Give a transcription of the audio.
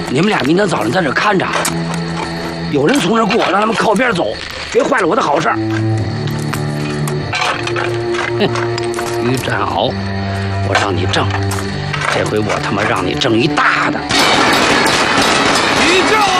你们俩明天早上在这看着，有人从这过，让他们靠边走，别坏了我的好事。哼，于占鳌，我让你挣，这回我他妈让你挣一大的。 一叫。